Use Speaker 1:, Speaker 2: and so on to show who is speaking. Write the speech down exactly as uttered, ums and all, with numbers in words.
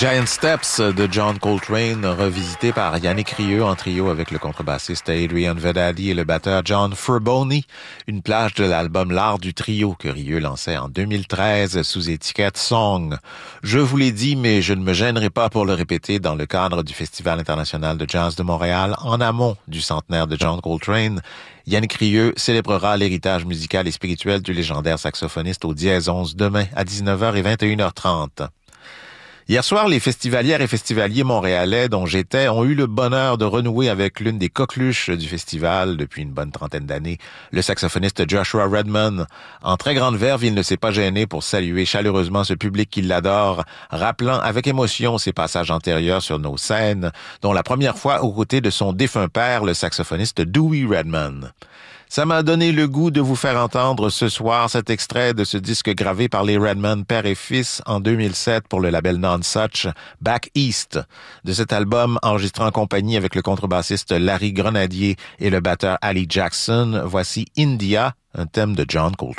Speaker 1: Giant Steps de John Coltrane, revisité par Yannick Rieu en trio avec le contrebassiste Adrian Vedadi et le batteur John Furboni, une plage de l'album L'Art du Trio que Rieu lançait en deux mille treize sous étiquette Song. Je vous l'ai dit, mais je ne me gênerai pas pour le répéter dans le cadre du Festival international de jazz de Montréal, en amont du centenaire de John Coltrane. Yannick Rieu célébrera l'héritage musical et spirituel du légendaire saxophoniste au Dièse onze demain à dix-neuf heures et vingt et une heures trente. Hier soir, les festivalières et festivaliers montréalais dont j'étais ont eu le bonheur de renouer avec l'une des coqueluches du festival depuis une bonne trentaine d'années, le saxophoniste Joshua Redman. En très grande verve, il ne s'est pas gêné pour saluer chaleureusement ce public qui l'adore, rappelant avec émotion ses passages antérieurs sur nos scènes, dont la première fois aux côtés de son défunt père, le saxophoniste Dewey Redman. Ça m'a donné le goût de vous faire entendre ce soir cet extrait de ce disque gravé par les Redman père et fils en deux mille sept pour le label Nonsuch, Back East. De cet album, enregistré en compagnie avec le contrebassiste Larry Grenadier et le batteur Ali Jackson, voici India, un thème de John Coltrane.